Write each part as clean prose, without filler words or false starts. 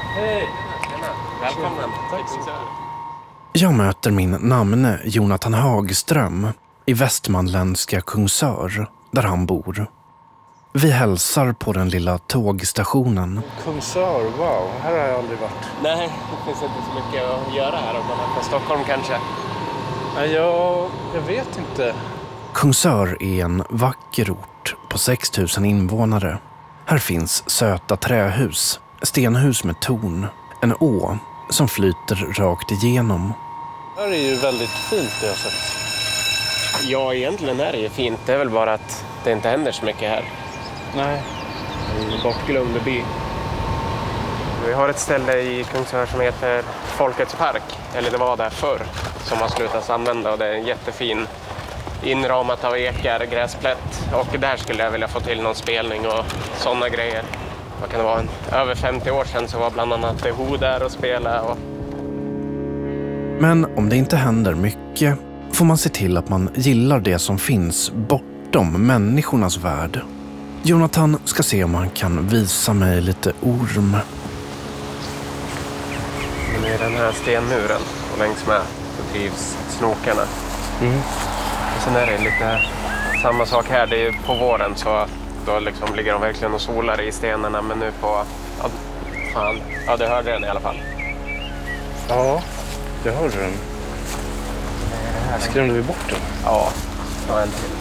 Hej! Välkommen. Jag möter min namne Jonathan Hagström i västmanländska Kungsör, där han bor. Vi hälsar på den lilla tågstationen. Kungsör, wow. Här har jag aldrig varit. Nej, det finns inte så mycket att göra här om man är från Stockholm kanske. Nej, jag vet inte. Kungsör är en vacker ort på 6 000 invånare. Här finns söta trähus, stenhus med torn, en å som flyter rakt igenom. Här är ju väldigt fint det jag har sett. Ja, egentligen är det ju fint. Det är väl bara att det inte händer så mycket här. Nej. En bortglömd by. Vi har ett ställe i Kungsör som heter Folkets park. Eller det var där förr som har slutat använda. Och det är en jättefin inramat av ekar, gräsplätt. Och där skulle jag vilja få till någon spelning och sådana grejer. Vad kan det vara? Över 50 år sedan så var bland annat The Who där och spela. Men om det inte händer mycket får man se till att man gillar det som finns bortom människornas värld. Jonathan ska se om han kan visa mig lite orm. Men i den här stenmuren och längs med så trivs snokarna. Och sen är det lite samma sak här. Det är på våren så då liksom ligger de verkligen och solar i stenarna. Men nu på... Ja, du hörde den i alla fall. Ja, jag hörde den. Skrämde vi bort den? Ja, det var en till.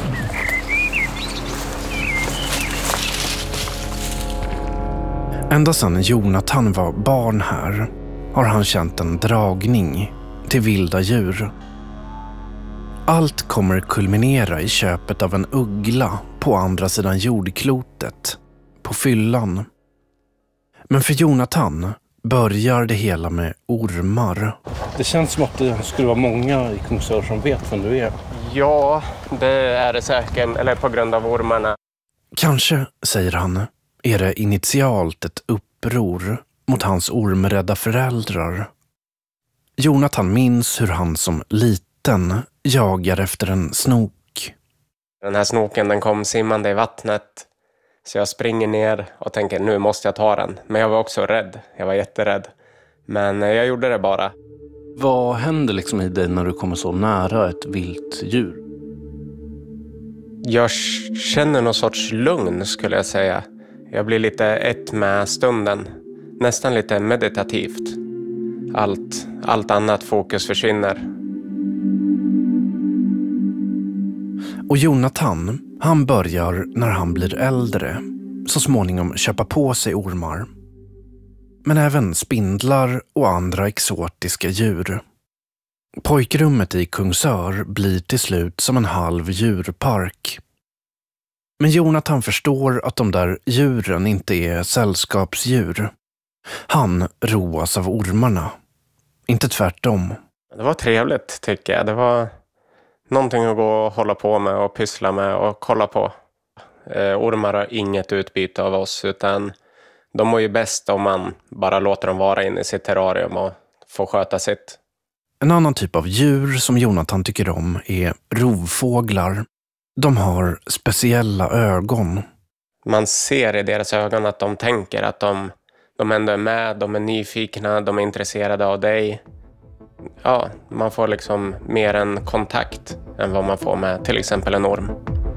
Ända sedan Jonathan var barn här har han känt en dragning till vilda djur. Allt kommer kulminera i köpet av en uggla på andra sidan jordklotet, på fyllan. Men för Jonathan börjar det hela med ormar. Det känns som att det skulle vara många i Kungsör som vet vem du är. Ja, det är det säkert. Eller på grund av ormarna. Kanske, säger han, är det initialt ett uppror mot hans ormrädda föräldrar. Jonathan minns hur han som liten jagar efter en snok. Den här snoken den kom simmande i vattnet. Så jag springer ner och tänker nu måste jag ta den. Men jag var också rädd. Jag var jätterädd. Men jag gjorde det bara. Vad händer liksom i dig när du kommer så nära ett vilt djur? Jag känner någon sorts lugn skulle jag säga. Jag blir lite ett med stunden. Nästan lite meditativt. Allt annat fokus försvinner. Och Jonathan, han börjar när han blir äldre, så småningom köpa på sig ormar. Men även spindlar och andra exotiska djur. Pojkrummet i Kungsör blir till slut som en halv djurpark. Men Jonathan förstår att de där djuren inte är sällskapsdjur. Han roas av ormarna. Inte tvärtom. Det var trevligt tycker jag. Det var någonting att gå och hålla på med och pyssla med och kolla på. Ormar har inget utbyte av oss utan de mår ju bäst om man bara låter dem vara inne i sitt terrarium och få sköta sitt. En annan typ av djur som Jonathan tycker om är rovfåglar. De har speciella ögon. Man ser i deras ögon att de tänker att de ändå är med, de är nyfikna, de är intresserade av dig. Ja, man får liksom mer en kontakt än vad man får med till exempel en orm.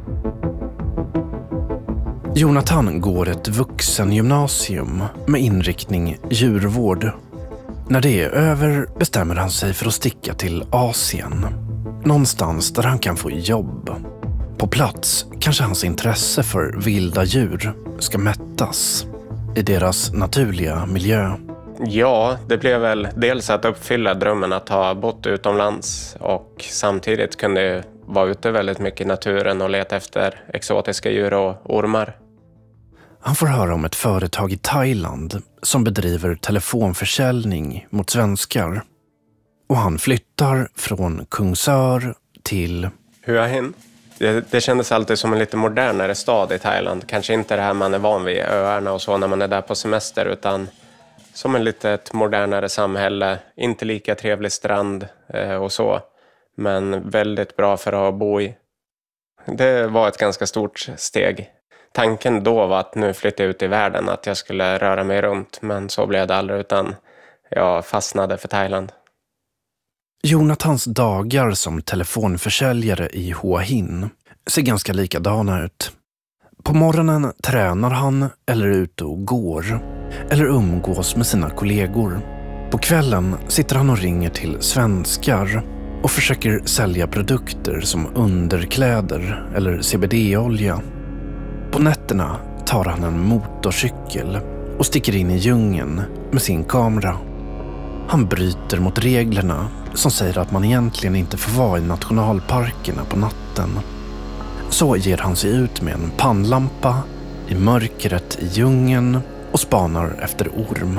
Jonathan går ett vuxengymnasium med inriktning djurvård. När det är över bestämmer han sig för att sticka till Asien. Någonstans där han kan få jobb. På plats kanske hans intresse för vilda djur ska mättas i deras naturliga miljö. Ja, det blev väl dels att uppfylla drömmen att ha bott utomlands och samtidigt kunde vara ute väldigt mycket i naturen och leta efter exotiska djur och ormar. Han får höra om ett företag i Thailand som bedriver telefonförsäljning mot svenskar. Och han flyttar från Kungsör till Hua Hin. Det kändes alltid som en lite modernare stad i Thailand. Kanske inte det här man är van vid, öarna och så när man är där på semester, utan som en litet modernare samhälle. Inte lika trevlig strand och så, men väldigt bra för att bo i. Det var ett ganska stort steg. tanken då var att nu flyttar jag ut i världen, att jag skulle röra mig runt. Men så blev det aldrig, utan jag fastnade för Thailand. Jonathans dagar som telefonförsäljare i Hua Hin ser ganska likadana ut. På morgonen tränar han eller är ute och går eller umgås med sina kollegor. På kvällen sitter han och ringer till svenskar och försöker sälja produkter som underkläder eller CBD-olja. På nätterna tar han en motorcykel och sticker in i djungeln med sin kamera. Han bryter mot reglerna som säger att man egentligen inte får vara i nationalparkerna på natten. Så ger han sig ut med en pannlampa i mörkret i djungeln och spanar efter orm.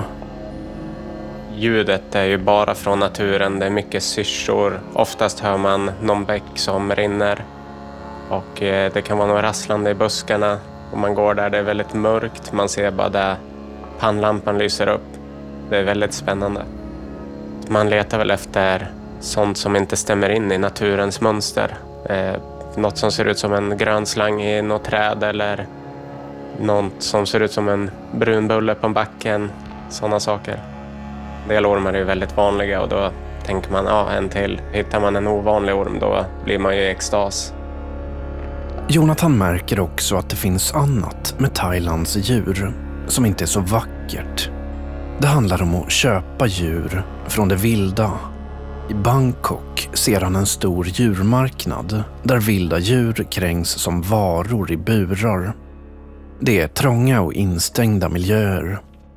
Ljudet är ju bara från naturen, det är mycket syrsor. Oftast hör man någon bäck som rinner. Och det kan vara något rasslande i buskarna. Om man går där, det är väldigt mörkt. Man ser bara där pannlampan lyser upp. Det är väldigt spännande. Man letar väl efter sånt som inte stämmer in i naturens mönster. Något som ser ut som en grön slang i något träd eller något som ser ut som en brun bulle på backen. Sådana saker. Delormar är ju väldigt vanliga och då tänker man, en till. Hittar man en ovanlig orm då blir man ju i extas. Jonathan märker också att det finns annat med Thailands djur som inte är så vackert. Det handlar om att köpa djur från det vilda. I Bangkok ser han en stor djurmarknad där vilda djur krängs som varor i burar. Det är trånga och instängda miljöer.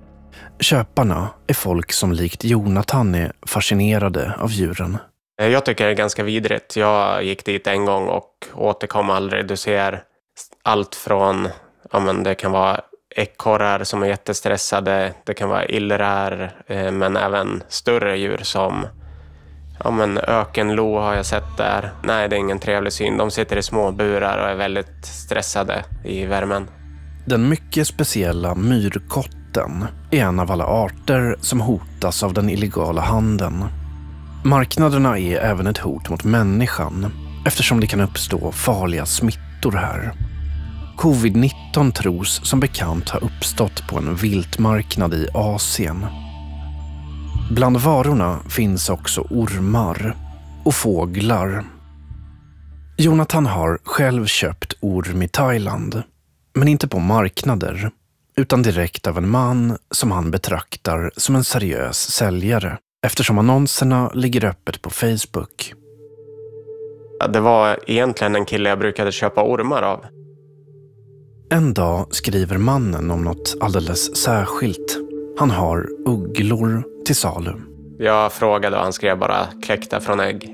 Köparna är folk som likt Jonathan är fascinerade av djuren. Jag tycker det är ganska vidrigt. Jag gick dit en gång och återkom aldrig. Du ser allt från, det kan vara ekorrar som är jättestressade. Det kan vara illrar, men även större djur som ökenlo har jag sett där. Nej, det är ingen trevlig syn. De sitter i små burar och är väldigt stressade i värmen. Den mycket speciella myrkotten är en av alla arter som hotas av den illegala handeln. Marknaderna är även ett hot mot människan eftersom det kan uppstå farliga smittor här. Covid-19 tros som bekant ha uppstått på en viltmarknad i Asien. Bland varorna finns också ormar och fåglar. Jonathan har själv köpt orm i Thailand, men inte på marknader utan direkt av en man som han betraktar som en seriös säljare eftersom annonserna ligger öppet på Facebook. Det var egentligen en kille jag brukade köpa ormar av. En dag skriver mannen om något alldeles särskilt. Han har ugglor till salu. Jag frågade och han skrev bara kläckta från ägg.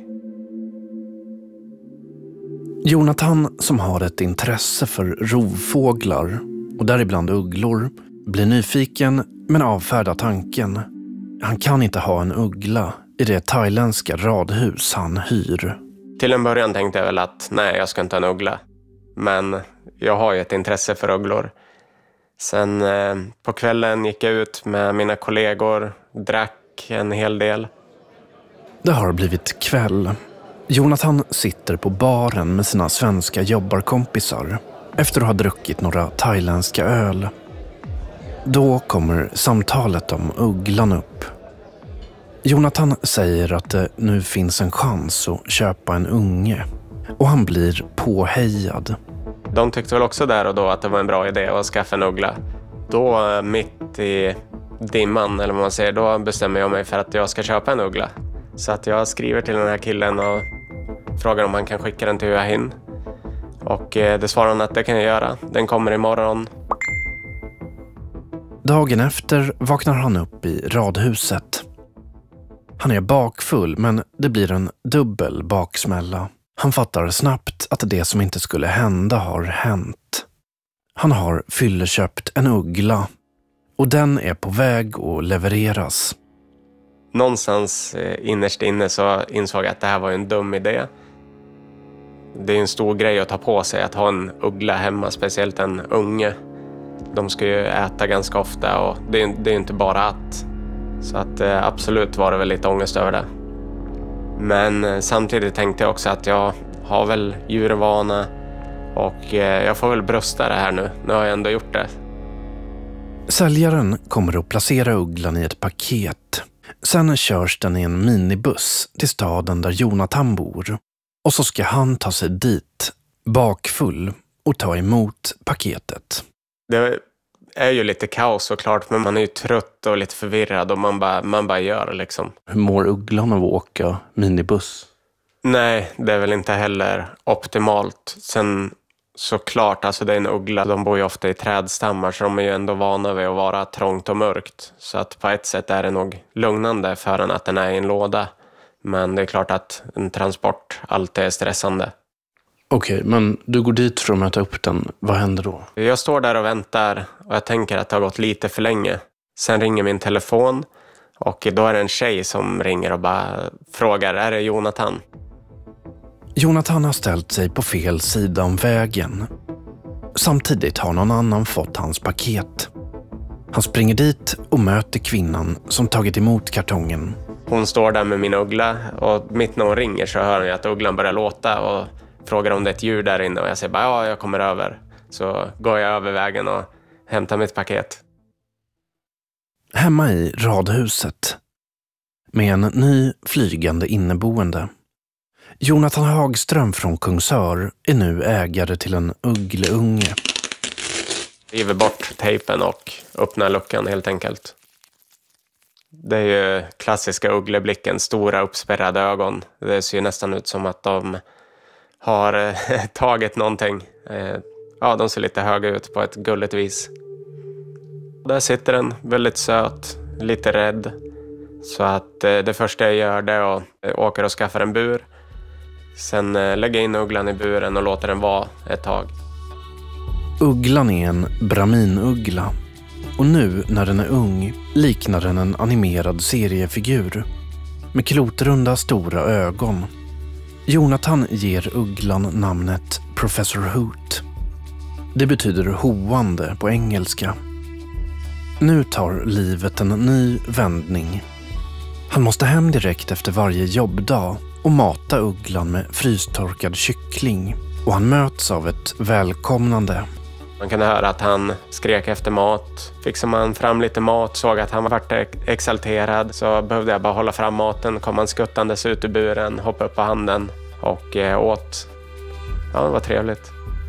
Jonathan, som har ett intresse för rovfåglar och däribland ugglor, blir nyfiken men avfärdar tanken. Han kan inte ha en uggla i det thailändska radhus han hyr. Till en början tänkte jag väl att nej, jag ska inte ha en uggla. Men jag har ju ett intresse för ugglor. Sen på kvällen gick jag ut med mina kollegor, drack en hel del. Det har blivit kväll. Jonathan sitter på baren med sina svenska jobbarkompisar efter att ha druckit några thailändska öl. Då kommer samtalet om ugglan upp. Jonathan säger att det nu finns en chans att köpa en unge och han blir påhejad. De tyckte väl också där och då att det var en bra idé att skaffa en uggla. Då mitt i dimman, eller vad man säger, då bestämmer jag mig för att jag ska köpa en uggla. Så att jag skriver till den här killen och frågar om han kan skicka den till Hua Hin. Och det svarar han att det kan jag göra. Den kommer imorgon. Dagen efter vaknar han upp i radhuset. Han är bakfull, men det blir en dubbel baksmälla. Han fattar snabbt att det som inte skulle hända har hänt. Han har fylleköpt en uggla och den är på väg att levereras. Någonstans innerst inne så insåg jag att det här var en dum idé. Det är en stor grej att ta på sig att ha en uggla hemma, speciellt en unge. De ska ju äta ganska ofta och det är inte bara att. Så att absolut var det väl lite ångest över det. Men samtidigt tänkte jag också att jag har väl djurvana Och jag får väl brösta det här nu. Nu har jag ändå gjort det. Säljaren kommer att placera ugglan i ett paket. Sen körs den i en minibuss till staden där Jonathan bor. Och så ska han ta sig dit, bakfull, och ta emot paketet. Det är ju lite kaos såklart, men man är ju trött och lite förvirrad och man bara gör liksom. Hur mår ugglan av att åka minibuss? Nej, det är väl inte heller optimalt. Sen såklart, alltså det är en uggla. De bor ju ofta i trädstammar så de är ju ändå vana vid att vara trångt och mörkt. Så att på ett sätt är det nog lugnande för en att den är i en låda. Men det är klart att en transport alltid är stressande. Okej, men du går dit för att möta upp den. Vad händer då? Jag står där och väntar och jag tänker att det har gått lite för länge. Sen ringer min telefon och då är det en tjej som ringer och bara frågar, är det Jonathan? Jonathan har ställt sig på fel sida om vägen. Samtidigt har någon annan fått hans paket. Han springer dit och möter kvinnan som tagit emot kartongen. Hon står där med min uggla och mitt när hon ringer så hör jag att ugglan börjar låta och frågar om det är ett djur där inne och jag säger bara ja, jag kommer över. Så går jag över vägen och hämtar mitt paket. Hemma i radhuset med en ny flygande inneboende. Jonathan Hagström från Kungsör är nu ägare till en uggleunge. River bort tejpen och öppnar luckan helt enkelt. Det är ju klassiska uggleblicken, stora uppspärrade ögon. Det ser ju nästan ut som att de har tagit någonting. Ja, de ser lite höga ut på ett gulligt vis. Där sitter den, väldigt söt, lite rädd. Så att det första jag gör det är att åka och skaffa en bur. Sen lägga in ugglan i buren och låta den vara ett tag. Ugglan är en brahminuggla. Och nu när den är ung liknar den en animerad seriefigur. Med klotrunda stora ögon. Jonathan ger ugglan namnet Professor Hoot. Det betyder hoande på engelska. Nu tar livet en ny vändning. Han måste hem direkt efter varje jobbdag och mata ugglan med frystorkad kyckling. Och han möts av ett välkomnande. Man kunde höra att han skrek efter mat. Fixade man fram lite mat, såg att han var exalterad. Så behövde jag bara hålla fram maten. Kom han skuttandes ut ur buren, hoppa upp på handen och åt. Ja, det var trevligt.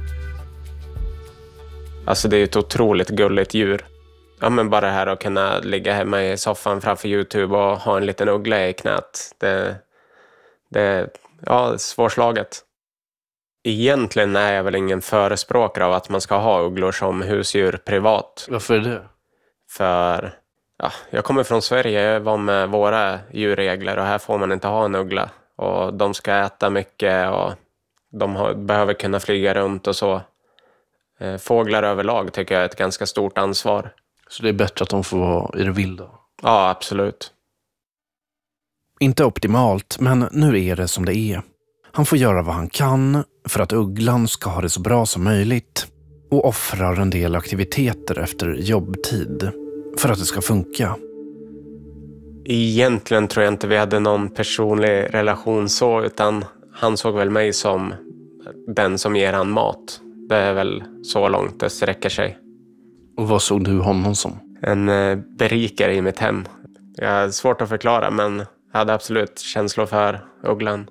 Alltså det är ju ett otroligt gulligt djur. Ja, men bara det här att kunna ligga hemma i soffan framför YouTube och ha en liten uggla i knät. Det är svårslaget. Egentligen är jag väl ingen förespråkare av att man ska ha ugglor som husdjur privat. Varför är det? För jag kommer från Sverige, jag var med våra djurregler och här får man inte ha en uggla. Och de ska äta mycket och de behöver kunna flyga runt och så. Fåglar överlag tycker jag är ett ganska stort ansvar. Så det är bättre att de får vara i det vilda? Ja, absolut. Inte optimalt, men nu är det som det är. Han får göra vad han kan för att ugglan ska ha det så bra som möjligt och offrar en del aktiviteter efter jobbtid för att det ska funka. Egentligen tror jag inte vi hade någon personlig relation så, utan han såg väl mig som den som ger han mat. Det är väl så långt det sträcker sig. Och vad såg du honom som? En berikare i mitt hem. Jag är svårt att förklara, men jag hade absolut känslor för ugglan.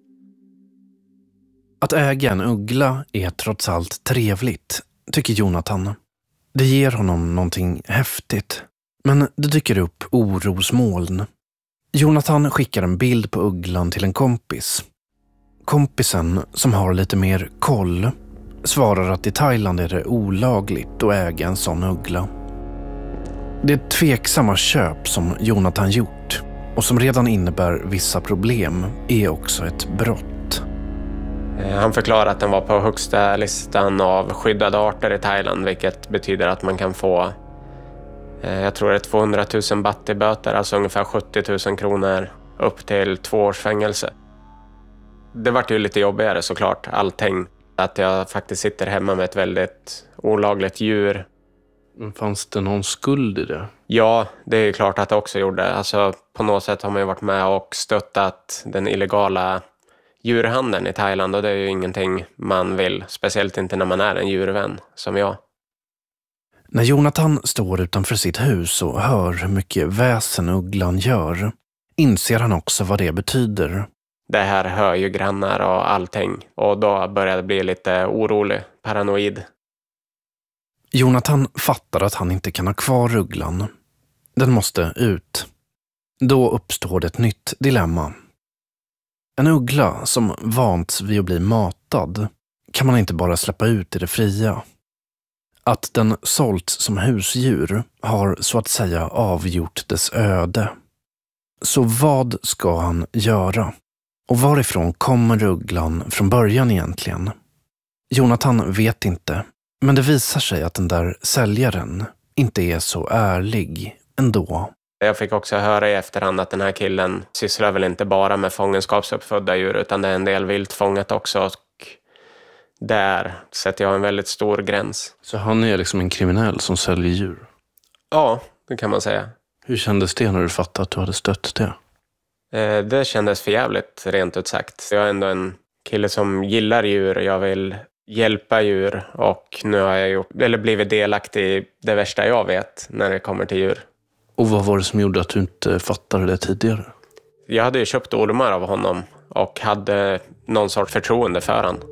Att äga en uggla är trots allt trevligt, tycker Jonathan. Det ger honom någonting häftigt. Men det dyker upp orosmoln. Jonathan skickar en bild på ugglan till en kompis. Kompisen, som har lite mer koll, svarar att i Thailand är det olagligt att äga en sån uggla. Det tveksamma köp som Jonathan gjort och som redan innebär vissa problem är också ett brott. Han förklarar att den var på högsta listan av skyddade arter i Thailand, vilket betyder att man kan få, jag tror det är 200 000 baht i böter, alltså ungefär 70 000 kronor, upp till 2 års fängelse. Det vart ju lite jobbigare såklart, allting. Att jag faktiskt sitter hemma med ett väldigt olagligt djur. Men fanns det någon skuld i det? Ja, det är klart att det också gjorde. Alltså på något sätt har man ju varit med och stöttat den illegala djurhandeln i Thailand, och det är ju ingenting man vill, speciellt inte när man är en djurvän som jag. När Jonathan står utanför sitt hus och hör hur mycket väsen ugglan gör, inser han också vad det betyder. Det här hör ju grannar och allting, och då börjar det bli lite orolig, paranoid. Jonathan fattar att han inte kan ha kvar ugglan. Den måste ut. Då uppstår det ett nytt dilemma. En uggla som vants vid att bli matad kan man inte bara släppa ut i det fria. Att den sålts som husdjur har så att säga avgjort dess öde. Så vad ska han göra? Och varifrån kommer ugglan från början egentligen? Jonathan vet inte, men det visar sig att den där säljaren inte är så ärlig ändå. Jag fick också höra i efterhand att den här killen sysslar väl inte bara med fångenskapsuppfödda djur, utan det är en del vilt fångat också, och där sätter jag en väldigt stor gräns. Så han är liksom en kriminell som säljer djur? Ja, det kan man säga. Hur kändes det när du fattade att du hade stött det? Det kändes för jävligt, rent ut sagt. Jag är ändå en kille som gillar djur, jag vill hjälpa djur, och nu har jag blivit delaktig i det värsta jag vet när det kommer till djur. Och vad var det som gjorde att du inte fattade det tidigare? Jag hade ju köpt ormar av honom och hade någon sorts förtroende för han.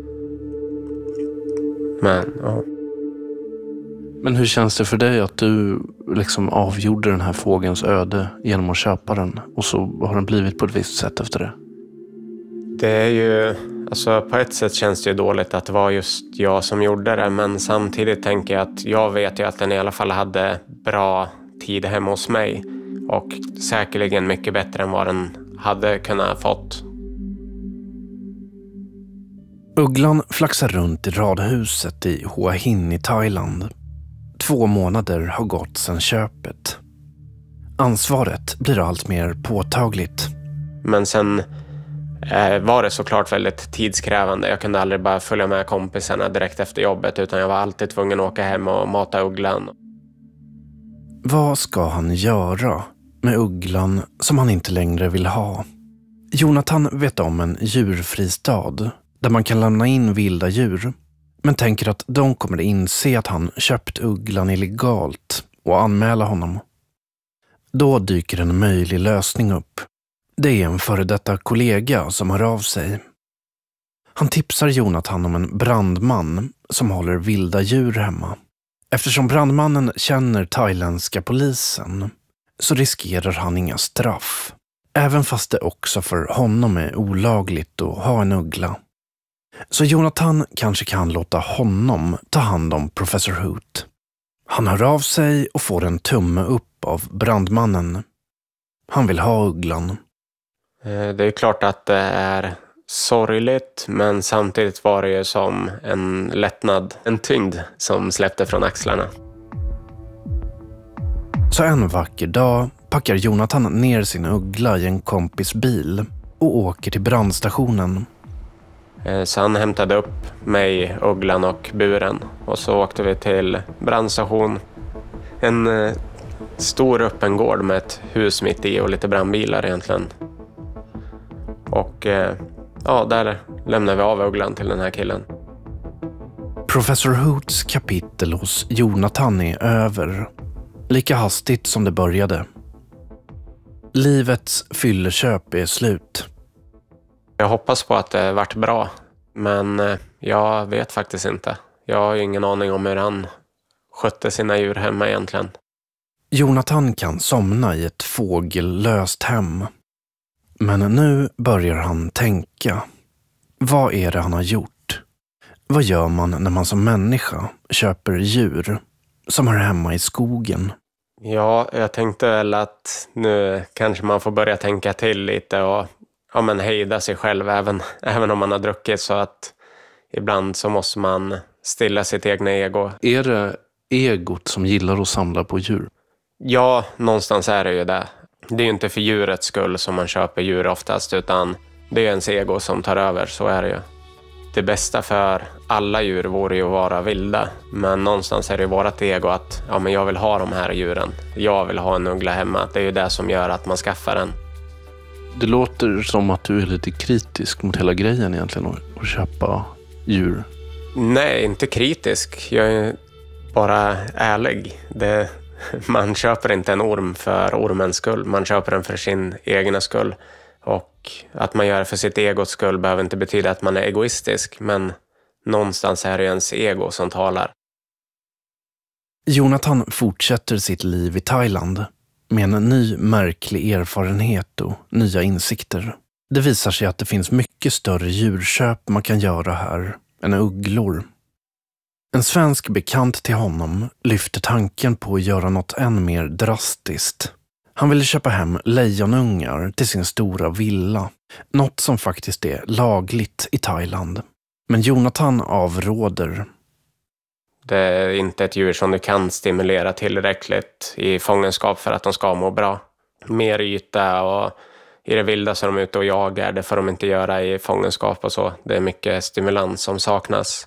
Men hur känns det för dig att du liksom avgjorde den här fågelns öde genom att köpa den, och så har den blivit på ett visst sätt efter det? Det är ju, alltså på ett sätt känns det ju dåligt att det var just jag som gjorde det, men samtidigt tänker jag att jag vet ju att den i alla fall hade bra tid hemma hos mig, och säkerligen mycket bättre än vad den hade kunnat fått. Ugglan flaxar runt i radhuset i Hua Hin i Thailand. 2 månader har gått sedan köpet. Ansvaret blir allt mer påtagligt. Men sen var det såklart väldigt tidskrävande. Jag kunde aldrig bara följa med kompisarna direkt efter jobbet, utan jag var alltid tvungen att åka hem och mata ugglan. Vad ska han göra med ugglan som han inte längre vill ha? Jonathan vet om en djurfristad där man kan lämna in vilda djur, men tänker att de kommer inse att han köpt ugglan illegalt och anmäla honom. Då dyker en möjlig lösning upp. Det är en före detta kollega som hör av sig. Han tipsar Jonathan om en brandman som håller vilda djur hemma. Eftersom brandmannen känner thailändska polisen så riskerar han inga straff. Även fast det också för honom är olagligt att ha en uggla. Så Jonathan kanske kan låta honom ta hand om Professor Hoot. Han hör av sig och får en tumme upp av brandmannen. Han vill ha ugglan. Det är klart att det är sorgligt, men samtidigt var det ju som en lättnad, en tyngd som släppte från axlarna. Så en vacker dag packar Jonathan ner sin uggla i en kompis bil och åker till brandstationen. Så han hämtade upp mig, ugglan och buren, och så åkte vi till brandstation. En stor öppen gård med ett hus mitt i och lite brandbilar egentligen. Och där lämnade vi av ugglan till den här killen. Professor Hoots kapitel hos Jonathan är över. Lika hastigt som det började. Livets fylleköp är slut. Jag hoppas på att det varit bra, men jag vet faktiskt inte. Jag har ju ingen aning om hur han skötte sina djur hemma egentligen. Jonathan kan somna i ett fågellöst hem. Men nu börjar han tänka. Vad är det han har gjort? Vad gör man när man som människa köper djur som hör hemma i skogen? Ja, jag tänkte väl att nu kanske man får börja tänka till lite och hejda sig själv även om man har druckit, så att ibland så måste man stilla sitt egna ego. Är det egot som gillar att samla på djur? Ja, någonstans är det ju det. Det är ju inte för djurets skull som man köper djur oftast, utan det är ens ego som tar över, så är det ju. Det bästa för alla djur vore ju att vara vilda, men någonstans är det ju vårat ego att jag vill ha de här djuren. Jag vill ha en uggla hemma. Det är ju det som gör att man skaffar den. Det låter som att du är lite kritisk mot hela grejen egentligen att köpa djur. Nej, inte kritisk. Jag är bara ärlig. Man köper inte en orm för ormens skull. Man köper den för sin egna skull. Och att man gör det för sitt egos skull behöver inte betyda att man är egoistisk. Men någonstans är det ens ego som talar. Jonathan fortsätter sitt liv i Thailand med en ny märklig erfarenhet och nya insikter. Det visar sig att det finns mycket större djurköp man kan göra här än ugglor. En svensk bekant till honom lyfter tanken på att göra något än mer drastiskt. Han ville köpa hem lejonungar till sin stora villa. Något som faktiskt är lagligt i Thailand. Men Jonathan avråder. Det är inte ett djur som du kan stimulera tillräckligt i fångenskap för att de ska må bra. Mer yta och i det vilda så är de ute och jagar. Det får de inte göra i fångenskap och så. Det är mycket stimulans som saknas.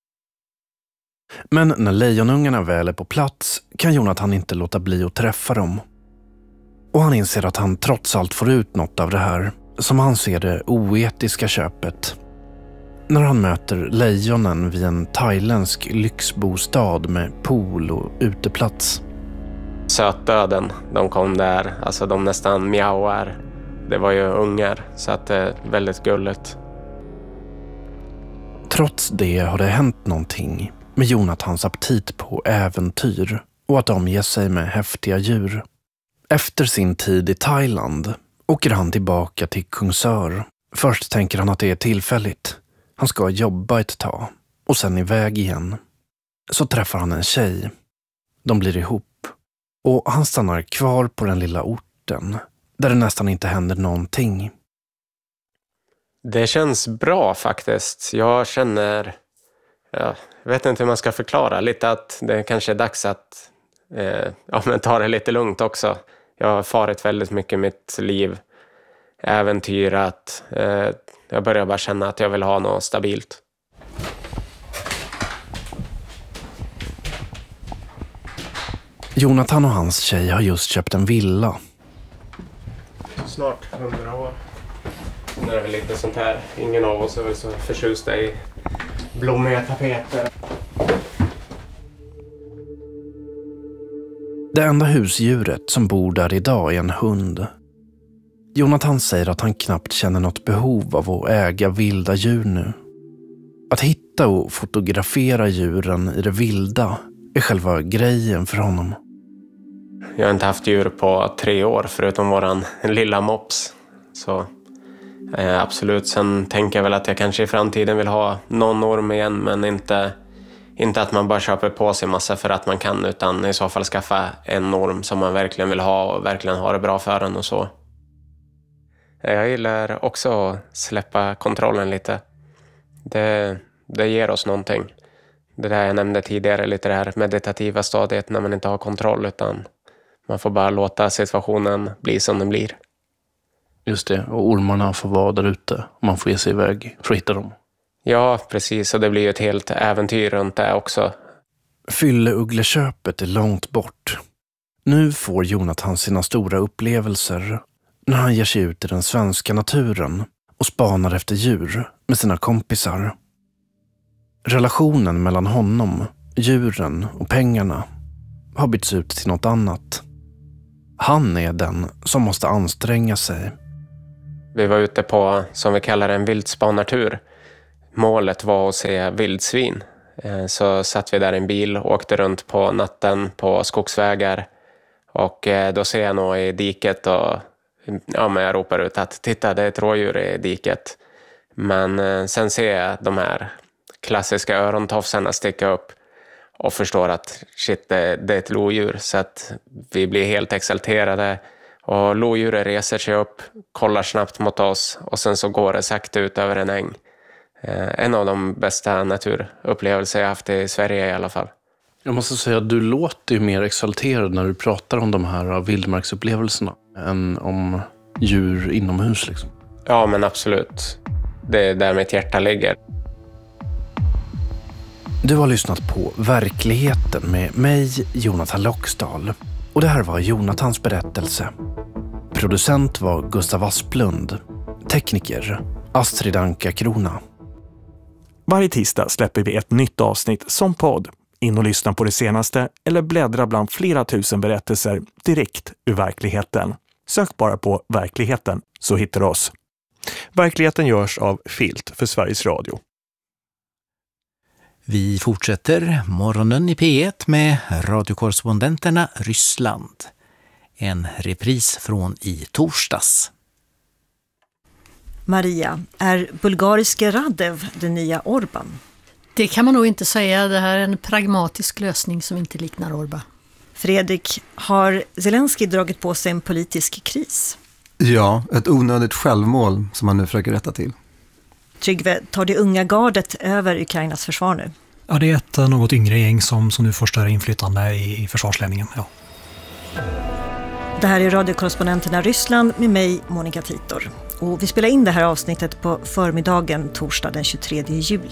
Men när lejonungarna väl är på plats kan Jonathan inte låta bli att träffa dem. Och han inser att han trots allt får ut något av det här, som han ser det oetiska köpet. När han möter lejonen vid en thailändsk lyxbostad med pool och uteplats. Sötdöden, de kom där, alltså de nästan mjauar. Det var ju ungar, så att det är väldigt gulligt. Trots det har det hänt någonting med Jonathans aptit på äventyr och att omge sig med häftiga djur. Efter sin tid i Thailand åker han tillbaka till Kungsör. Först tänker han att det är tillfälligt. Han ska jobba ett tag och sen iväg igen. Så träffar han en tjej. De blir ihop. Och han stannar kvar på den lilla orten där det nästan inte händer någonting. Det känns bra faktiskt. Jag känner, jag vet inte hur man ska förklara, lite att det kanske är dags att men ta det lite lugnt också. Jag har farit väldigt mycket i mitt liv, äventyrat. Jag börjar bara känna att jag vill ha något stabilt. Jonathan och hans tjej har just köpt en villa. Snart 100 år. Det är väl lite sånt här. Ingen av oss är väl så förtjusta i blommiga tapeter. Det enda husdjuret som bor där idag är en hund. Jonathan säger att han knappt känner något behov av att äga vilda djur nu. Att hitta och fotografera djuren i det vilda är själva grejen för honom. Jag har inte haft djur på 3 år förutom våran lilla mops. Så absolut, sen tänker jag väl att jag kanske i framtiden vill ha någon orm igen, men inte att man bara köper på sig massa för att man kan, utan i så fall skaffa en orm som man verkligen vill ha och verkligen ha det bra för den och så. Jag gillar också att släppa kontrollen lite. Det ger oss någonting. Det där jag nämnde tidigare, lite det här meditativa stadiet när man inte har kontroll, utan man får bara låta situationen bli som den blir. Just det, och ormarna får vara där ute och man får ge sig iväg för att hitta dem. Ja, precis, och det blir ju ett helt äventyr runt det också. Fylleuggleköpet är långt bort. Nu får Jonathan sina stora upplevelser när han ger sig ut i den svenska naturen och spanar efter djur med sina kompisar. Relationen mellan honom, djuren och pengarna har bytts ut till något annat. Han är den som måste anstränga sig. Vi var ute på, som vi kallar en vildspanartur. Målet var att se vildsvin. Så satt vi där i en bil och åkte runt på natten på skogsvägar. Och då ser jag nog i diket och men jag ropar ut att titta, det är ett rådjur i diket. Men sen ser jag de här klassiska örontofsarna sticka upp och förstår att shit, det är ett lodjur. Så att vi blir helt exalterade. Och lodjuret reser sig upp, kollar snabbt mot oss och sen så går det sakta ut över en äng. En av de bästa naturupplevelser jag haft i Sverige i alla fall. Jag måste säga att du låter ju mer exalterad när du pratar om de här vildmarksupplevelserna än om djur inomhus liksom. Ja, men absolut. Det är där mitt hjärta ligger. Du har lyssnat på Verkligheten med mig, Jonathan Loxdal. Och det här var Jonathans berättelse. Producent var Gustav Asplund. Tekniker Astrid Anka Krona. Varje tisdag släpper vi ett nytt avsnitt som podd. In och lyssna på det senaste eller bläddra bland flera tusen berättelser direkt ur verkligheten. Sök bara på verkligheten så hittar du oss. Verkligheten görs av Filt för Sveriges Radio. Vi fortsätter morgonen i P1 med radiokorrespondenterna Ryssland. En repris från i torsdags. Maria, är bulgariske Radev den nya Orban? Det kan man nog inte säga. Det här är en pragmatisk lösning som inte liknar Orban. Fredrik, har Zelensky dragit på sig en politisk kris? Ja, ett onödigt självmål som han nu försöker rätta till. Tryggve, tar det unga gardet över Ukrainas försvar nu? Ja, det är ett något yngre gäng som nu får större inflytande i försvarsledningen. Ja. Det här är radiokorrespondenterna Ryssland med mig, Monica Titor. Och vi spelar in det här avsnittet på förmiddagen torsdag den 23 juli.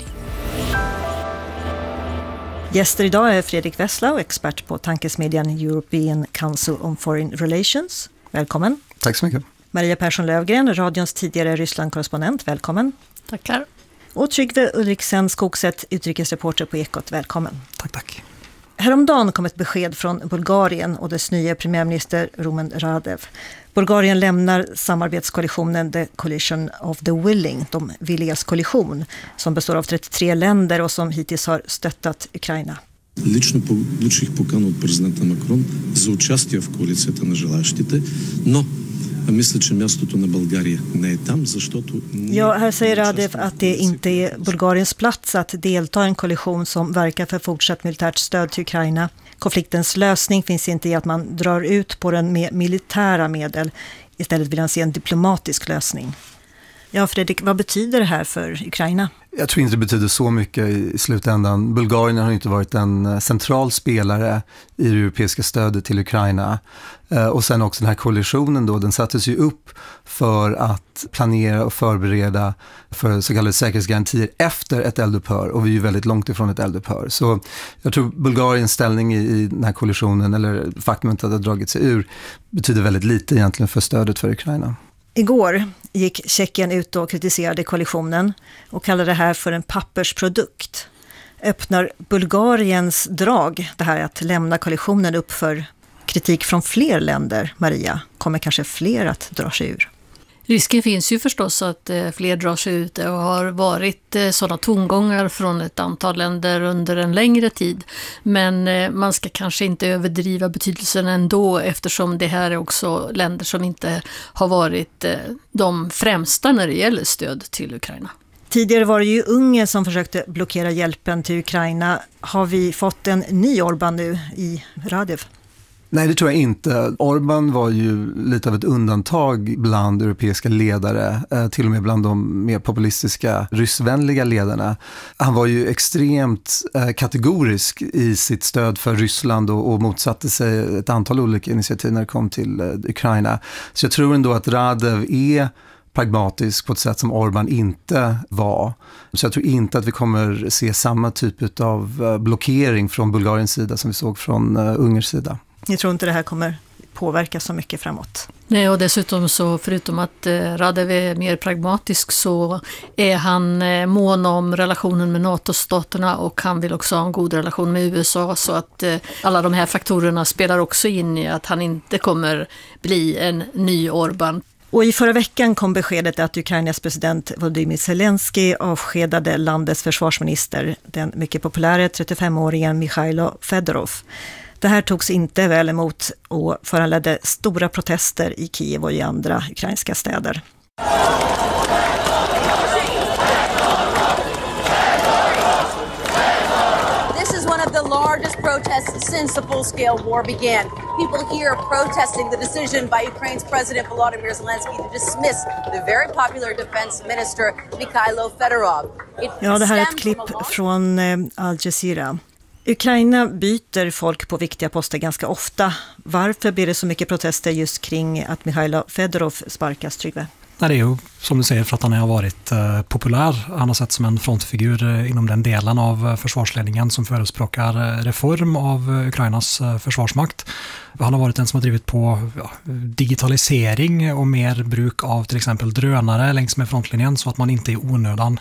Gäster idag är Fredrik Wesslau, expert på tankesmedjan European Council on Foreign Relations. Välkommen. Tack så mycket. Maria Persson Lövgren, radions tidigare Ryssland-korrespondent. Välkommen. Tackar. Och Tryggve Ulriksen Skogset, utrikesreporter på Ekot. Välkommen. Tack. Häromdagen kom ett besked från Bulgarien och dess nya premiärminister Rumen Radev. Bulgarien lämnar samarbetskoalitionen The Coalition of the Willing, de villigas koalition, som består av 33 länder och som hittills har stöttat Ukraina. Лично получих покана от президента Макрон за участие в коалицията на желаящите, но мисля, че мястото на България не е там, защото... Ja, här säger Radev att det inte är Bulgariens plats att delta i en koalition som verkar för fortsatt militärt stöd till Ukraina. Konfliktens lösning finns inte i att man drar ut på den med militära medel. Istället vill han se en diplomatisk lösning. Ja, Fredrik, vad betyder det här för Ukraina? Jag tror inte det betyder så mycket i slutändan. Bulgarien har inte varit en central spelare i det europeiska stödet till Ukraina. Och sen också den här koalitionen då, den sattes ju upp för att planera och förbereda för så kallade säkerhetsgarantier efter ett eldupphör. Och vi är ju väldigt långt ifrån ett eldupphör. Så jag tror Bulgariens ställning i den här koalitionen, eller faktumet att det har dragit sig ur, betyder väldigt lite egentligen för stödet för Ukraina. Igår gick Tjeckien ut och kritiserade koalitionen och kallade det här för en pappersprodukt. Öppnar Bulgariens drag, det här att lämna koalitionen, upp för kritik från fler länder? Maria, kommer kanske fler att dra sig ur? Risken finns ju förstås att fler drar sig ut och har varit sådana tongångar från ett antal länder under en längre tid. Men man ska kanske inte överdriva betydelsen ändå, eftersom det här är också länder som inte har varit de främsta när det gäller stöd till Ukraina. Tidigare var det ju Ungern som försökte blockera hjälpen till Ukraina. Har vi fått en ny Orban nu i Radev? Nej, det tror jag inte. Orban var ju lite av ett undantag bland europeiska ledare, till och med bland de mer populistiska ryssvänliga ledarna. Han var ju extremt kategorisk i sitt stöd för Ryssland och motsatte sig ett antal olika initiativ när det kom till Ukraina. Så jag tror ändå att Radev är pragmatisk på ett sätt som Orban inte var. Så jag tror inte att vi kommer se samma typ av blockering från Bulgariens sida som vi såg från Ungerns sida. Jag tror inte det här kommer påverka så mycket framåt. Nej, och dessutom så, förutom att Radev är mer pragmatisk, så är han mån om relationen med NATO-staterna och han vill också ha en god relation med USA, så att alla de här faktorerna spelar också in i att han inte kommer bli en ny Orban. Och i förra veckan kom beskedet att Ukrainas president Volodymyr Zelensky avskedade landets försvarsminister, den mycket populära 35-åringen Mikhailo Fedorov. Det här togs inte väl emot och föranledde stora protester i Kiev och i andra ukrainska städer. This is one of the largest protests since the full-scale war began. People here protesting the decision by Ukraine's president Volodymyr Zelensky to dismiss the very popular defense minister Mikhailo Fedorov. Ja, det här är ett klipp från Al Jazeera. Ukraina byter folk på viktiga poster ganska ofta. Varför blir det så mycket protester just kring att Mikhailo Fedorov sparkas, Tryggve? Nej, det är ju som du säger för att han har varit populär. Han har sett som en frontfigur inom den delen av försvarsledningen som förespråkar reform av Ukrainas försvarsmakt. Han har varit den som har drivit på digitalisering och mer bruk av till exempel drönare längs med frontlinjen så att man inte i onödan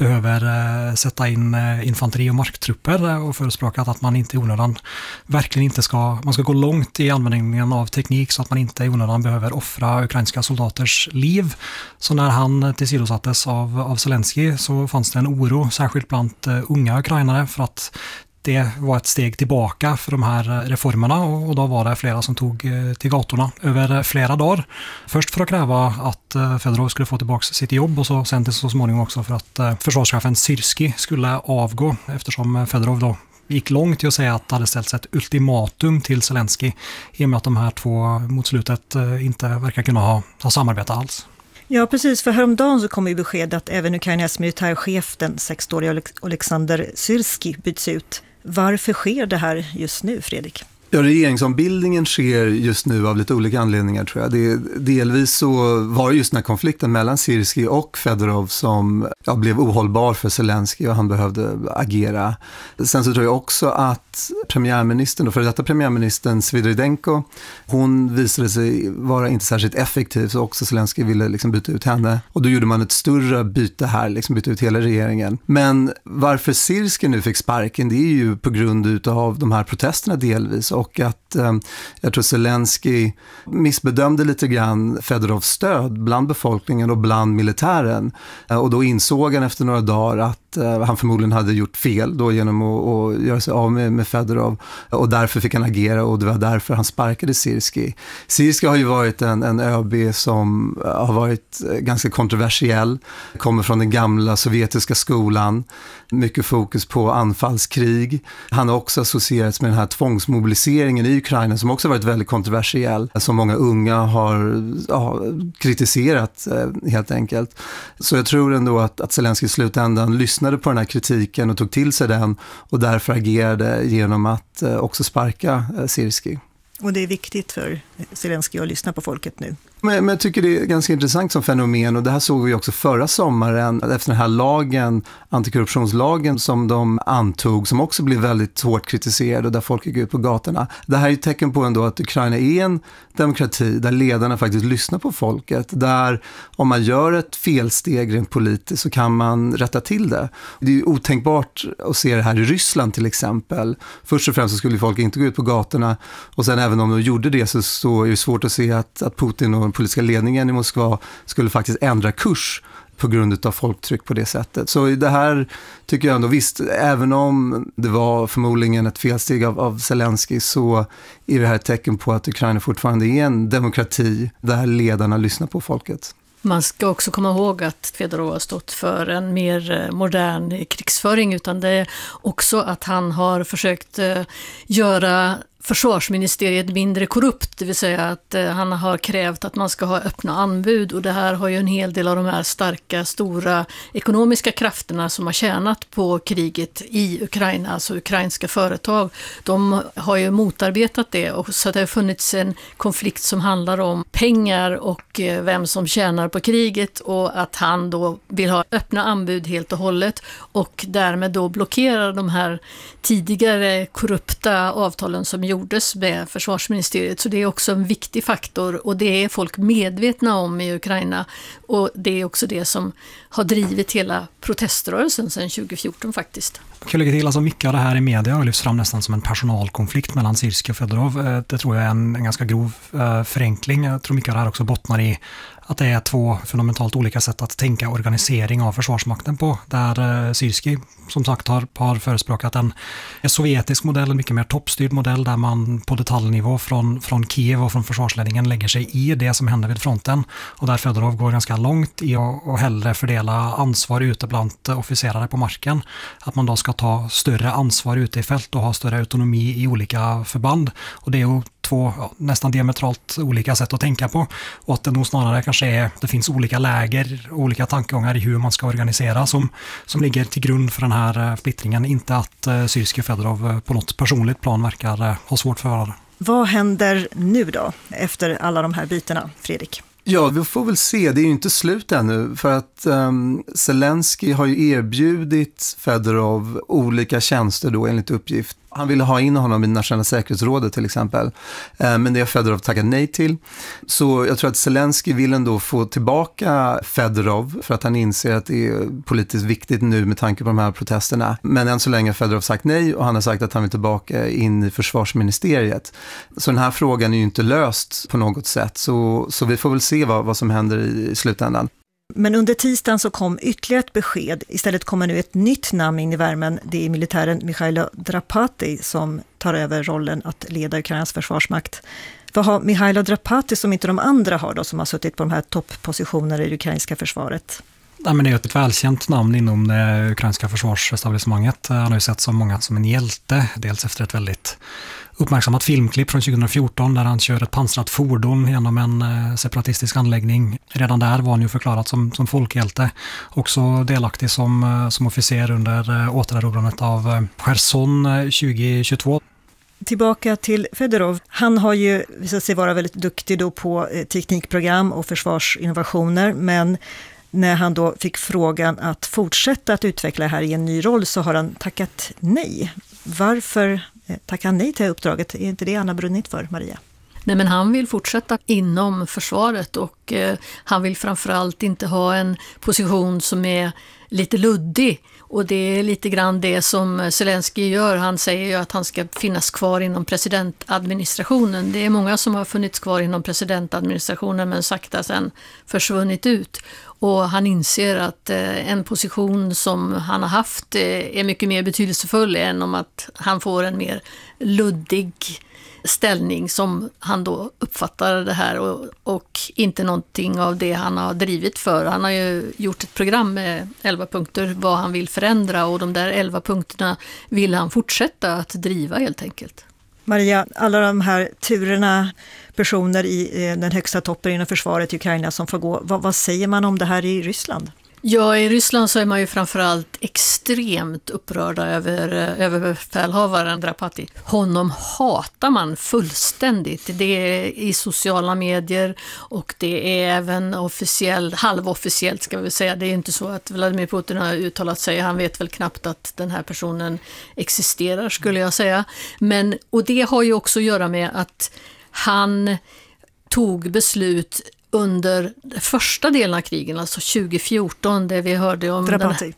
behöver sätta in infanteri- och marktrupper och förespråkat att man inte i onödan verkligen inte man ska gå långt i användningen av teknik så att man inte i onödan behöver offra ukrainska soldaters liv. Så när han tillsidosattes av Zelensky så fanns det en oro, särskilt bland unga ukrainare, för att det var ett steg tillbaka för de här reformerna, och då var det flera som tog till gatorna över flera dagar. Först för att kräva att Fedorov skulle få tillbaka sitt jobb, och sen till så småningom också för att försvarschefen Syrskij skulle avgå, eftersom Fedorov då gick långt i att säga att det hade ställts ett ultimatum till Zelensky i och med att de här två mot slutet inte verkar kunna ha samarbetat alls. Ja, precis. För häromdagen så kom ju besked att även Ukrainas militärchef, den 60-åriga Oleksandr Syrskij, byts ut. Varför sker det här just nu, Fredrik? Ja, regeringsombildningen sker just nu av lite olika anledningar, tror jag. Delvis så var just den här konflikten mellan Syrskij och Fedorov som blev ohållbar för Zelensky och han behövde agera. Sen så tror jag också att premiärministern, för detta premiärministern Svidridenko, hon visade sig vara inte särskilt effektiv, så också Zelensky ville liksom byta ut henne. Och då gjorde man ett större byte här, liksom byta ut hela regeringen. Men varför Syrskij nu fick sparken, det är ju på grund av de här protesterna delvis. Och att jag tror Zelensky missbedömde lite grann Fedorovs stöd bland befolkningen och bland militären. Och då insåg han efter några dagar att han förmodligen hade gjort fel då genom att göra sig av med Fedorov. Och därför fick han agera, och det var därför han sparkade Syrskij. Syrskij har ju varit en ÖB som har varit ganska kontroversiell. Kommer från den gamla sovjetiska skolan. Mycket fokus på anfallskrig. Han har också associerats med den här tvångsmobiliseringen i Ukraina som också varit väldigt kontroversiell. Som många unga har kritiserat helt enkelt. Så jag tror ändå att Zelensky i slutändan lyssnade på den här kritiken och tog till sig den, och därför agerade genom att också sparka Syrskij. Och det är viktigt för Zelensky att lyssna på folket nu. Men jag tycker det är ganska intressant som fenomen, och det här såg vi också förra sommaren efter den här lagen, antikorruptionslagen som de antog, som också blev väldigt hårt kritiserad och där folk gick ut på gatorna. Det här är ett tecken på ändå att Ukraina är en demokrati där ledarna faktiskt lyssnar på folket, där om man gör ett felsteg rent politiskt så kan man rätta till det. Det är ju otänkbart att se det här i Ryssland till exempel. Först och främst så skulle folk inte gå ut på gatorna, och sen även om de gjorde det så är det svårt att se att Putin och den politiska ledningen i Moskva skulle faktiskt ändra kurs på grund av folktryck på det sättet. Så det här tycker jag ändå, visst, även om det var förmodligen ett felsteg av Zelensky, så är det här ett tecken på att Ukraina fortfarande är en demokrati där ledarna lyssnar på folket. Man ska också komma ihåg att Fedorov har stått för en mer modern krigsföring, utan det är också att han har försökt göra försvarsministeriet mindre korrupt, det vill säga att han har krävt att man ska ha öppna anbud, och det här har ju en hel del av de här starka, stora ekonomiska krafterna som har tjänat på kriget i Ukraina, alltså ukrainska företag, de har ju motarbetat det, och så det har funnits en konflikt som handlar om pengar och vem som tjänar på kriget, och att han då vill ha öppna anbud helt och hållet och därmed då blockera de här tidigare korrupta avtalen som gjordes med försvarsministeriet. Så det är också en viktig faktor, och det är folk medvetna om i Ukraina, och det är också det som har drivit hela proteströrelsen sedan 2014 faktiskt. Jag kan lägga till, alltså mycket av det här i media har lyfts fram nästan som en personalkonflikt mellan Syrskij och Fedorov. Det tror jag är en ganska grov förenkling. Jag tror mycket av det här också bottnar i att det är två fundamentalt olika sätt att tänka organisering av försvarsmakten på. Där Syrskij som sagt har förespråkat en sovjetisk modell, en mycket mer toppstyrd modell där man på detaljnivå från Kiev och från försvarsledningen lägger sig i det som händer vid fronten. Och där Fedorov går ganska långt i att hellre fördela ansvar ute bland officerare på marken. Att man då ska ta större ansvar ute i fält och ha större autonomi i olika förband. Och det är ju två nästan diametralt olika sätt att tänka på, och att det nog snarare kanske det finns olika läger, olika tankegångar i hur man ska organisera som ligger till grund för den här splittringen, inte att Syrskij och Fedorov på något personligt plan verkar ha svårt för varandra. Vad händer nu då efter alla de här bitarna, Fredrik? Ja, vi får väl se. Det är ju inte slut ännu, för att Zelensky har ju erbjudit Fedorov olika tjänster då enligt uppgift Han ville ha in honom i nationella säkerhetsrådet till exempel. Men det har Fedorov tackat nej till. Så jag tror att Zelensky vill ändå få tillbaka Fedorov för att han inser att det är politiskt viktigt nu med tanke på de här protesterna. Men än så länge har Fedorov sagt nej och han har sagt att han vill tillbaka in i försvarsministeriet. Så den här frågan är ju inte löst på något sätt. Så vi får väl se vad som händer i slutändan. Men under tisdagen så kom ytterligare ett besked. Istället kommer nu ett nytt namn in i värmen. Det är militären Mihailo Drapati som tar över rollen att leda Ukrainas försvarsmakt. Vad har Mihailo Drapati som inte de andra har då, som har suttit på de här topppositionerna i det ukrainska försvaret? Ja, men det är ett välkänt namn inom det ukrainska försvarsetablissemanget. Han har ju sett så många som en hjälte, dels efter ett väldigt uppmärksammat filmklipp från 2014 där han kör ett pansrat fordon genom en separatistisk anläggning. Redan där var han ju förklarat som folkhjälte. Också delaktig som officer under återerobrandet av Cherson 2022. Tillbaka till Fedorov. Han har ju visat sig vara väldigt duktig då på teknikprogram och försvarsinnovationer, men när han då fick frågan att fortsätta att utveckla det här i en ny roll så har han tackat nej. Varför tackar han nej till uppdraget? Är inte det han har brunnit för, Maria? Nej, men han vill fortsätta inom försvaret och han vill framförallt inte ha en position som är lite luddig. Och det är lite grann det som Zelensky gör. Han säger ju att han ska finnas kvar inom presidentadministrationen. Det är många som har funnits kvar inom presidentadministrationen men sakta sen försvunnit ut. Och han inser att en position som han har haft är mycket mer betydelsefull än om att han får en mer luddig ställning som han då uppfattar det här och inte någonting av det han har drivit för. Han har ju gjort ett program med 11 punkter vad han vill förändra och de där 11 punkterna vill han fortsätta att driva helt enkelt. Maria, alla de här turerna, personer i den högsta toppen inom försvaret i Ukraina som får gå, vad säger man om det här i Ryssland? Ja, i Ryssland så är man ju framförallt extremt upprörda över befälhavaren Drapati. Honom hatar man fullständigt. Det är i sociala medier och det är även halvofficiellt ska vi säga. Det är inte så att Vladimir Putin har uttalat sig. Han vet väl knappt att den här personen existerar skulle jag säga. Och det har ju också att göra med att han tog beslut under första delen av krigen, alltså 2014, det vi hörde om Drapati.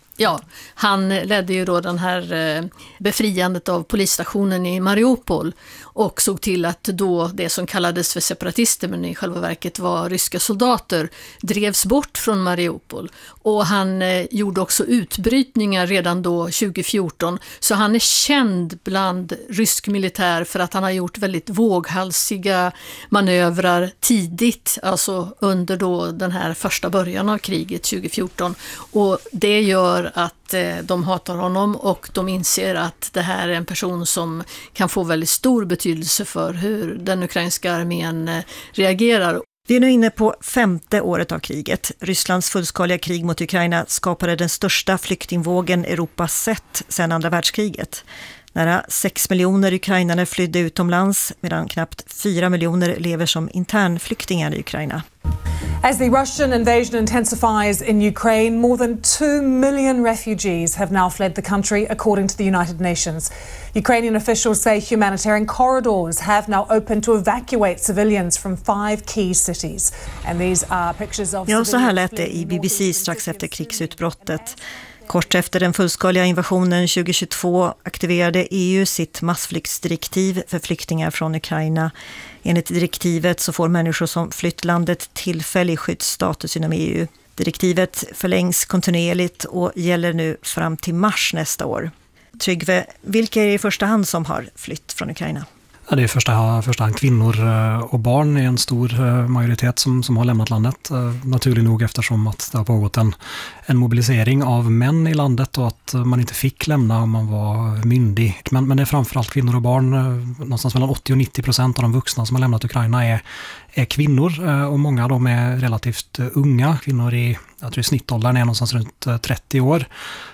Han ledde ju då den här befriandet av polisstationen i Mariupol och såg till att då det som kallades för separatister men i själva verket var ryska soldater drevs bort från Mariupol. Och han gjorde också utbrytningar redan då 2014, så han är känd bland rysk militär för att han har gjort väldigt våghalsiga manövrar tidigt, alltså under då den här första början av kriget 2014. Och det gör att de hatar honom och de inser att det här är en person som kan få väldigt stor betydelse för hur den ukrainska armén reagerar. Vi är nu inne på 5:e året av kriget. Rysslands fullskaliga krig mot Ukraina skapade den största flyktingvågen Europa sett sedan andra världskriget. Nära 6 miljoner ukrainare flydde utomlands medan knappt 4 miljoner lever som internflyktingar i Ukraina. As the Russian invasion intensifies in Ukraine, more than 2 million refugees have now fled the country, according to the United Nations. Ukrainian officials say humanitarian corridors have now opened to evacuate civilians from 5 key cities. And these are pictures of... Ja, så här lät det i BBC strax efter krigsutbrottet. Kort efter den fullskaliga invasionen 2022 aktiverade EU sitt massflyktsdirektiv för flyktingar från Ukraina. Enligt direktivet så får människor som flytt landet tillfällig skyddsstatus inom EU. Direktivet förlängs kontinuerligt och gäller nu fram till mars nästa år. Tryggve, vilka är det i första hand som har flytt från Ukraina? Ja, det är i första hand kvinnor och barn är en stor majoritet som har lämnat landet. Naturligt nog eftersom att det har pågått en mobilisering av män i landet och att man inte fick lämna om man var myndig. Men det är framförallt kvinnor och barn. Någonstans mellan 80-90% av de vuxna som har lämnat Ukraina är kvinnor och många av dem är relativt unga. Kvinnor jag tror snittåldern är någonstans runt 30 år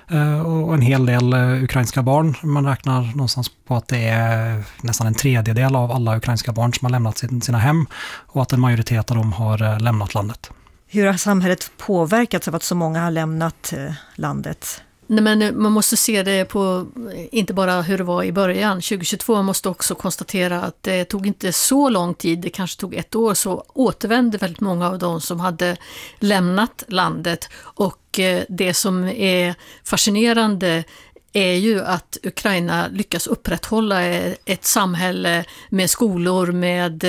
och en hel del ukrainska barn. Man räknar någonstans på att det är nästan en tredjedel av alla ukrainska barn som har lämnat sina hem och att en majoritet av dem har lämnat landet. Hur har samhället påverkats av att så många har lämnat landet? Nej, men man måste se det på inte bara hur det var i början. 2022 man måste också konstatera att det tog inte så lång tid, det kanske tog 1 år, så återvände väldigt många av de som hade lämnat landet. Och det som är fascinerande är ju att Ukraina lyckas upprätthålla ett samhälle med skolor, med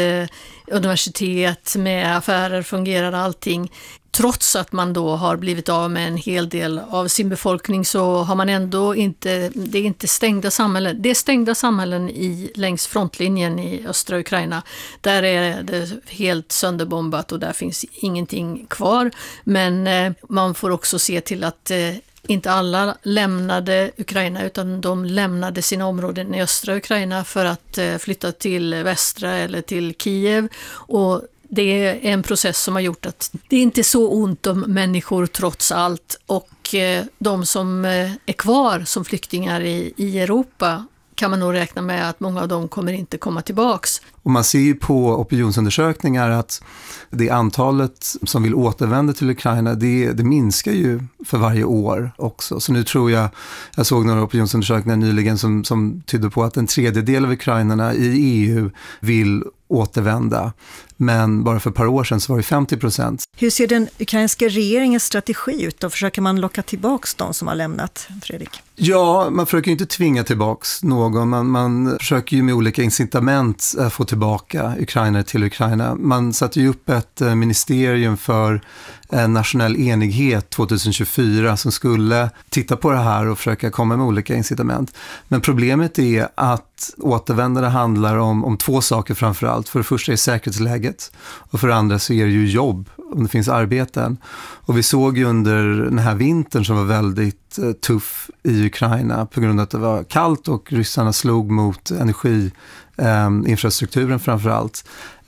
universitet, med affärer, fungerar allting. Trots att man då har blivit av med en hel del av sin befolkning så har man ändå inte, det är inte stängda samhällen. Det är stängda samhällen längs frontlinjen i östra Ukraina. Där är det helt sönderbombat och där finns ingenting kvar. Men man får också se till att inte alla lämnade Ukraina utan de lämnade sina områden i östra Ukraina för att flytta till västra eller till Kiev, och det är en process som har gjort att det inte är så ont om människor trots allt, och de som är kvar som flyktingar i Europa kan man nog räkna med att många av dem kommer inte komma tillbaks. Och man ser ju på opinionsundersökningar att det antalet som vill återvända till Ukraina, det minskar ju för varje år också. Så nu tror jag såg några opinionsundersökningar nyligen som tydde på att 1/3 av ukrainarna i EU vill återvända. Men bara för ett par år sedan så var det 50%. Hur ser den ukrainska regeringens strategi ut då? Försöker man locka tillbaks de som har lämnat, Fredrik? Ja, man försöker ju inte tvinga tillbaks någon. Man försöker ju med olika incitament få tillbaka ukrainare till Ukraina. Man satte ju upp ett ministerium för nationell enighet 2024 som skulle titta på det här och försöka komma med olika incitament. Men problemet är att återvändare handlar om 2 saker framförallt. För det första är säkerhetsläget och för det andra så är det ju jobb, om det finns arbeten. Och vi såg ju under den här vintern som var väldigt tuff i Ukraina på grund av att det var kallt och ryssarna slog mot infrastrukturen framförallt.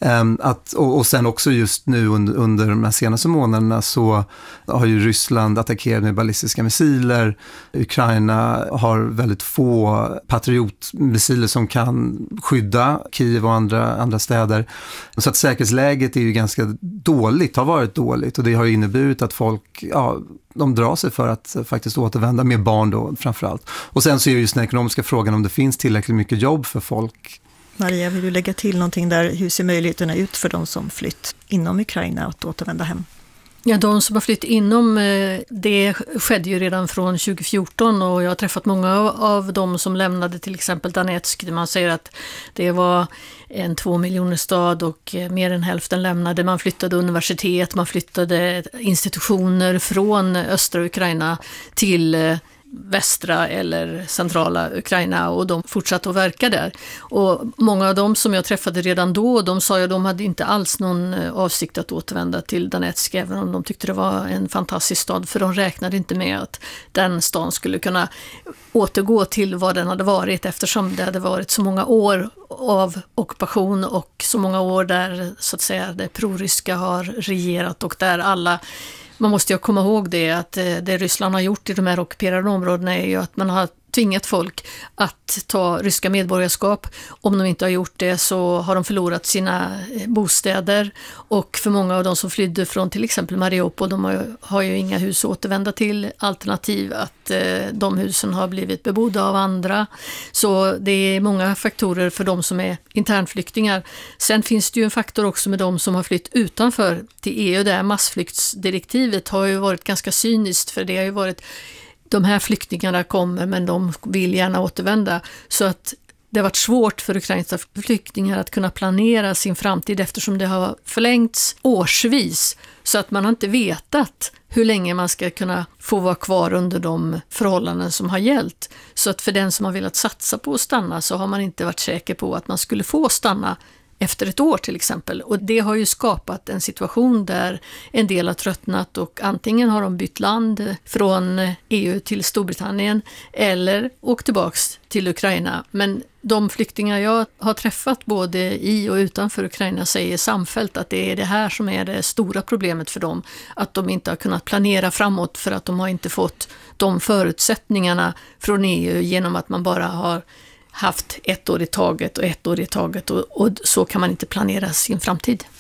Och sen också just nu under de här senaste månaderna så har ju Ryssland attackerat med ballistiska missiler. Ukraina har väldigt få Patriot-missiler som kan skydda Kiev och andra städer. Så att säkerhetsläget är ju ganska dåligt, har varit dåligt, och det har ju inneburit att folk, de drar sig för att faktiskt återvända, med barn då framförallt. Och sen så är just den ekonomiska frågan om det finns tillräckligt mycket jobb för folk. Maria, vill du lägga till någonting där? Hur ser möjligheterna ut för de som flytt inom Ukraina att återvända hem? Ja, de som har flytt inom, det skedde ju redan från 2014, och jag har träffat många av dem som lämnade till exempel Donetsk. Man säger att det var en 2 miljoner stad och mer än hälften lämnade. Man flyttade universitet, man flyttade institutioner från östra Ukraina till västra eller centrala Ukraina, och de fortsatte att verka där. Och många av dem som jag träffade redan då, de sa ju att de hade inte alls någon avsikt att återvända till Donetsk, även om de tyckte det var en fantastisk stad, för de räknade inte med att den stan skulle kunna återgå till vad den hade varit, eftersom det hade varit så många år av ockupation och så många år där så att säga det proryska har regerat, och där alla. Man måste ju komma ihåg det, att det Ryssland har gjort i de här ockuperade områdena är ju att man har tvingat folk att ta ryska medborgarskap. Om de inte har gjort det så har de förlorat sina bostäder, och för många av de som flydde från till exempel Mariupol, de har ju inga hus att återvända till, alternativ att de husen har blivit bebodda av andra. Så det är många faktorer för de som är internflyktingar. Sen finns det ju en faktor också med de som har flytt utanför till EU, där massflyktsdirektivet har ju varit ganska cyniskt, för det har ju varit de här flyktingarna kommer men de vill gärna återvända, så att det har varit svårt för ukrainska flyktingar att kunna planera sin framtid, eftersom det har förlängts årsvis, så att man har inte vetat hur länge man ska kunna få vara kvar under de förhållanden som har gällt. Så att för den som har velat satsa på att stanna så har man inte varit säker på att man skulle få stanna efter 1 år till exempel. Och det har ju skapat en situation där en del har tröttnat, och antingen har de bytt land från EU till Storbritannien eller åkt tillbaks till Ukraina. Men de flyktingar jag har träffat både i och utanför Ukraina säger samfällt att det är det här som är det stora problemet för dem. Att de inte har kunnat planera framåt, för att de har inte fått de förutsättningarna från EU genom att man bara har haft 1 år i taget och 1 år i taget, och så kan man inte planera sin framtid.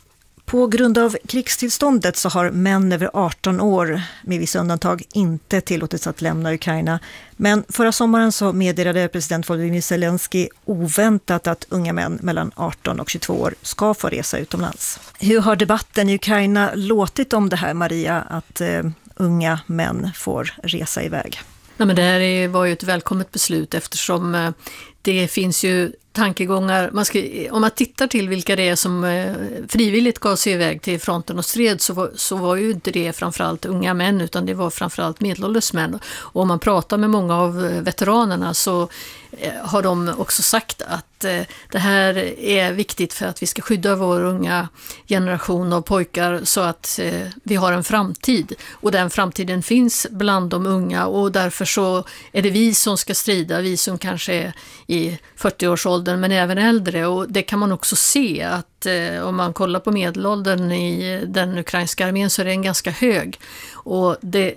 På grund av krigstillståndet så har män över 18 år med vissa undantag inte tillåtits att lämna Ukraina. Men förra sommaren så meddelade president Volodymyr Zelensky oväntat att unga män mellan 18 och 22 år ska få resa utomlands. Hur har debatten i Ukraina låtit om det här, Maria, att unga män får resa iväg? Nej, men det här var ju ett välkommet beslut eftersom det finns ju tankegångar. Om man tittar till vilka det är som frivilligt gav sig iväg till fronten och stred så var ju inte det framförallt unga män utan det var framförallt medelålders män. Och om man pratar med många av veteranerna så har de också sagt att det här är viktigt för att vi ska skydda vår unga generation av pojkar så att vi har en framtid. Och den framtiden finns bland de unga och därför så är det vi som ska strida, vi som kanske är i 40-årsåldern men även äldre. Och det kan man också se att om man kollar på medelåldern i den ukrainska armén så är den ganska hög. Och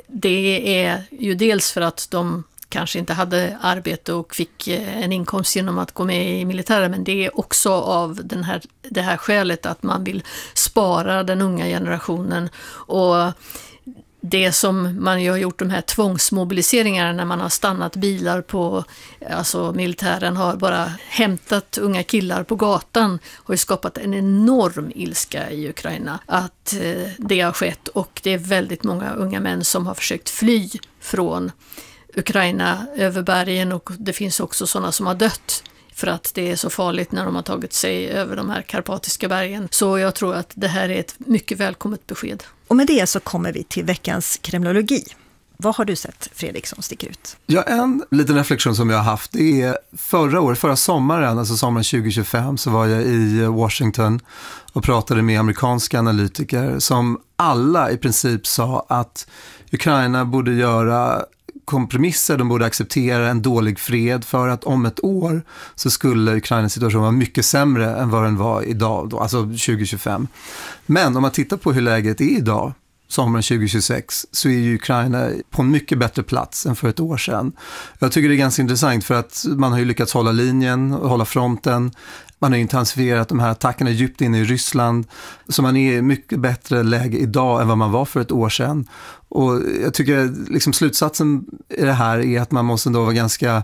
det är ju dels för att de kanske inte hade arbete och fick en inkomst genom att gå med i militären, men det är också av det här skälet att man vill spara den unga generationen. Och det som man ju har gjort de här tvångsmobiliseringarna när man har stannat bilar på, alltså militären har bara hämtat unga killar på gatan har ju skapat en enorm ilska i Ukraina att det har skett och det är väldigt många unga män som har försökt fly från Ukraina över bergen och det finns också sådana som har dött för att det är så farligt när de har tagit sig över de här karpatiska bergen. Så jag tror att det här är ett mycket välkommet besked. Och med det så kommer vi till veckans kremlologi. Vad har du sett, Fredrik, som sticker ut? Ja, en liten reflektion som jag har haft det är förra sommaren, alltså sommaren 2025, så var jag i Washington och pratade med amerikanska analytiker som alla i princip sa att Ukraina borde göra kompromisser, de borde acceptera en dålig fred för att om ett år så skulle Ukrainas situation vara mycket sämre än vad den var idag, då, alltså 2025. Men om man tittar på hur läget är idag, sommaren 2026, så är ju Ukraina på en mycket bättre plats än för ett år sedan. Jag tycker det är ganska intressant för att man har ju lyckats hålla linjen och hålla fronten. Man har intensifierat de här attackerna djupt inne i Ryssland. Så man är i mycket bättre läge idag än vad man var för ett år sedan. Och jag tycker liksom slutsatsen i det här är att man måste då vara ganska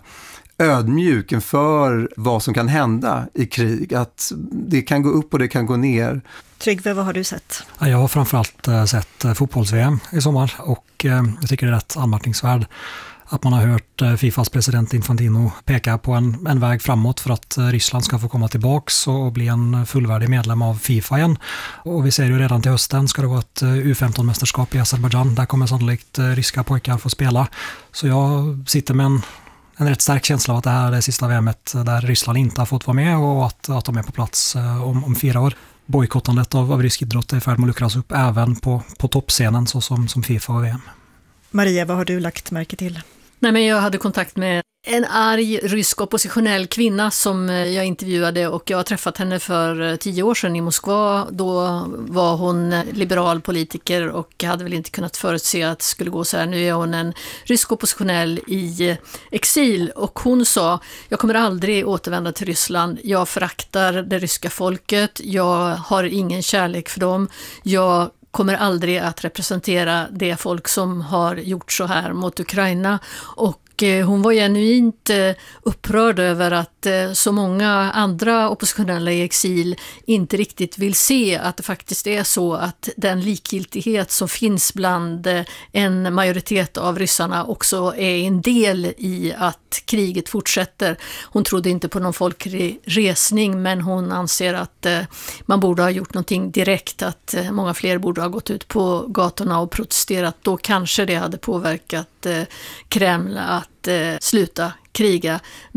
ödmjuk inför vad som kan hända i krig. Att det kan gå upp och det kan gå ner. Tryggve, vad har du sett? Jag har framförallt sett fotbolls-VM i sommar och jag tycker det är rätt anmärkningsvärt att man har hört Fifas president Infantino peka på en väg framåt för att Ryssland ska få komma tillbaks och bli en fullvärdig medlem av Fifa igen. Och vi ser ju redan till hösten ska det vara ett U15-mästerskap i Azerbaijan. Där kommer sannolikt ryska pojkar få spela. Så jag sitter med en rätt stark känsla av att det här är det sista VMet där Ryssland inte har fått vara med och att de är på plats om 4 år. Bojkottandet av rysk idrott är i färd med att luckras upp även på toppscenen så som Fifa och VM. Maria, vad har du lagt märke till? Nej, men jag hade kontakt med en arg rysk oppositionell kvinna som jag intervjuade och jag har träffat henne för 10 år sedan i Moskva. Då var hon liberal politiker och hade väl inte kunnat förutse att det skulle gå så här. Nu är hon en rysk oppositionell i exil och hon sa: jag kommer aldrig återvända till Ryssland. Jag föraktar det ryska folket. Jag har ingen kärlek för dem. Jag kommer aldrig att representera det folk som har gjort så här mot Ukraina. Och hon var genuint upprörd över att så många andra oppositionella i exil inte riktigt vill se att det faktiskt är så att den likgiltighet som finns bland en majoritet av ryssarna också är en del i att kriget fortsätter. Hon trodde inte på någon folklig resning, men hon anser att man borde ha gjort någonting direkt, att många fler borde ha gått ut på gatorna och protesterat. Då kanske det hade påverkat Kreml att sluta kriga.